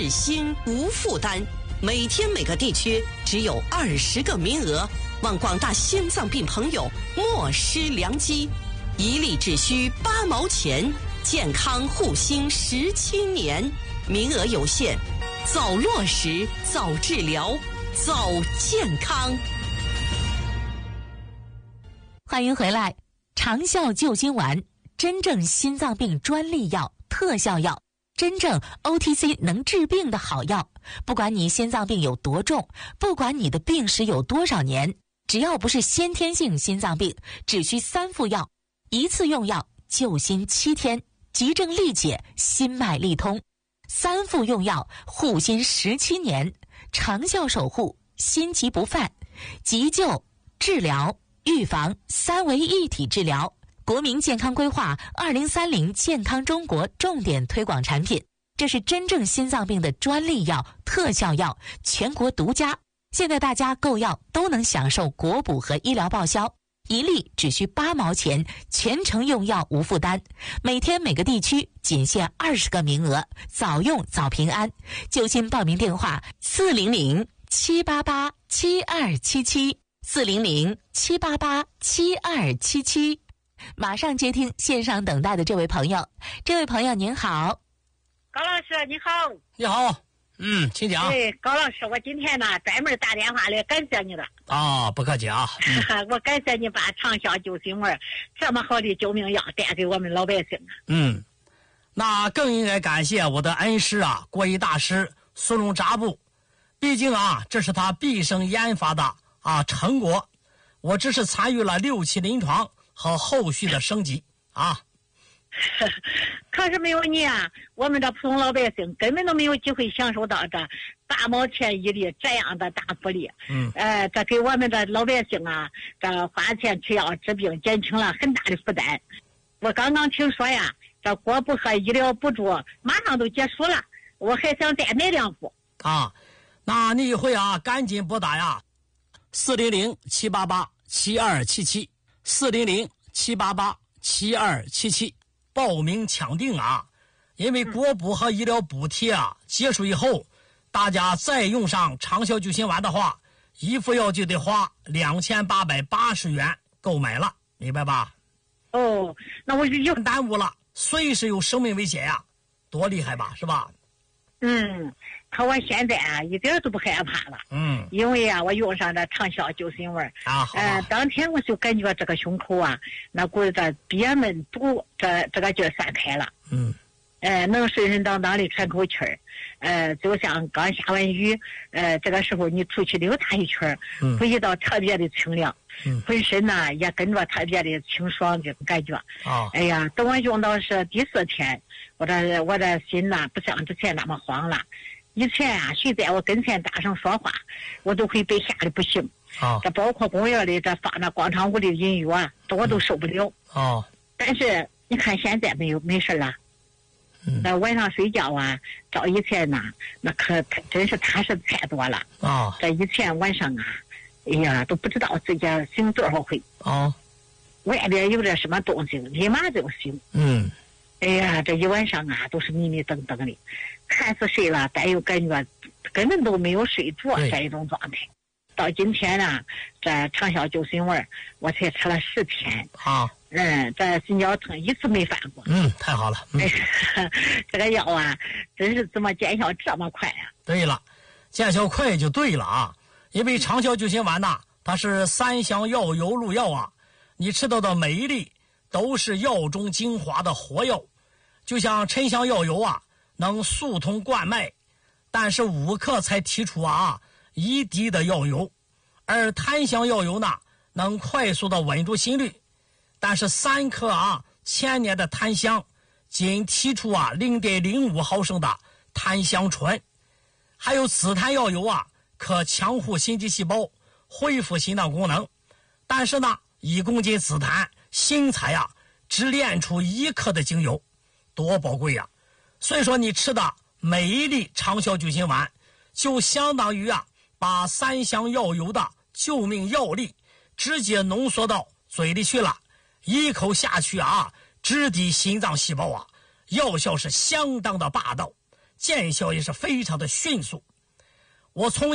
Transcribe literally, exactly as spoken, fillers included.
治心无负担，每天每个地区只有二十个名额，望广大心脏病朋友莫失良机。一粒只需八毛钱，健康护心十七年，名额有限，早落实，早治疗，早健康。 欢迎回来。长效救心丸，真正心脏病专利药、特效药，真正 O T C 能治病的好药。不管你心脏病有多重，不管你的病史有多少年，只要不是先天性心脏病，只需三副药，一次用药救心七天，急症力解，心脉力通；三副用药护心十七年，长效守护，心急不犯，急救、治疗、预防三为一体治疗。国民健康规划二零三零健康中国重点推广产品，这是真正心脏病的专利药、特效药，全国独家。现在大家购药都能享受国补和医疗报销，一粒只需八毛钱，全程用药无负担。每天每个地区仅限二十个名额，早用早平安。救心报名电话：四零零七八八七二七七，四零零七八八七二七七。马上接听线上等待的这位朋友。这位朋友您好。 高老师你好。 你好，嗯，请讲。 对，高老师，我今天呢专门打电话来感谢你的。 啊、哦，不客气啊。 嗯、我感谢你把长效救心丸这么好的救命药带给我们老百姓。 嗯，那更应该感谢我的恩师啊，国医大师苏荣扎布。毕竟啊，这是他毕生研发的啊成果，我只是参与了六期临床和后续的升级啊。 可是没有你啊，我们这普通老百姓根本都没有机会享受到这八毛钱一粒这样的大福利。 嗯， 呃，这给我们的老百姓啊，这花钱吃药治病减轻了很大的负担。我刚刚听说呀，这国补和医疗补助马上都结束了，我还想再买两副。 啊，那你一会啊，赶紧拨打呀，四零零七八八七二七七，四零零七八八七二七七。报名抢定啊！因为国补和医疗补贴啊结束以后，大家再用上长效救心丸的话，一副药就得花两千八百八十元购买了，明白吧？ 哦，那我就有耽误了，随时有生命危险呀、啊，多厉害吧，是吧？ 嗯，可我现在啊一点都不害怕了。 嗯， 因为啊我用上这长效救心丸啊，好呃，当天我就感觉这个胸口啊那股这憋闷堵这这个劲儿散开了。 嗯， 呃，能顺顺当当的喘口气儿。呃，就像刚下完雨，呃，这个时候你出去溜达一圈， 嗯， 味道特别的清凉， 嗯， 浑身呢也跟着特别的清爽的感觉。 啊， 哎呀，等我用到是第四天，我这我这心呐不像之前那么慌了。以前啊，谁在我跟前大声说话，我都会被吓得不行。 啊， 这包括公园里这放着广场舞的音乐啊，我都受不了。 哦， 但是你看现在没有没事了。 嗯， 那晚上睡觉啊，照以前呐，那可真是踏实太多了。 啊， 这以前晚上啊，哎呀，都不知道自己醒多少回。 哦， 外边有点什么动静，立马就醒。 嗯， 哎呀，这一晚上啊，都是迷迷瞪瞪的，看似睡了，但又感觉根本都没有睡着这一种状态。到今天呢，这长效救心丸我才吃了十天。 好， 嗯，这心绞疼一次没犯过。 嗯，太好了。嗯、 哎，这个药啊，真是怎么见效这么快啊？ 对了，见效快就对了啊！因为长效救心丸呐，它是三香药油入药啊，你吃到的每一粒都是药中精华的活药。就像沉香药油啊，能速通冠脉，但是五克才提出啊一滴的药油，而檀香药油呢，能快速的稳住心率，但是三克啊千年的檀香仅提出啊零点零五毫升的檀香醇。还有紫檀药油啊，可强护心肌细胞，恢复心脏功能，但是呢一公斤紫檀新采啊只炼出一克的精油，多宝贵呀、啊！所以说你吃的每一粒长效救心丸，就相当于啊把三香药油的救命药力直接浓缩到嘴里去了，一口下去啊直抵心脏细胞啊，药效是相当的霸道。 见效也是非常的迅速。我从